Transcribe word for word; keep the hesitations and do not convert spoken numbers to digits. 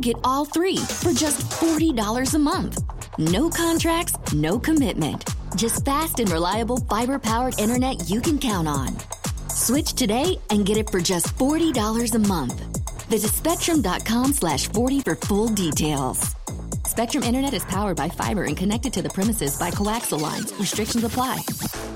get all three for just forty dollars a month. No contracts, no commitment. Just fast and reliable fiber-powered internet you can count on. Switch today and get it for just forty dollars a month. Visit spectrum.com slash 40 for full details. Spectrum Internet is powered by fiber and connected to the premises by coaxial lines. Restrictions apply.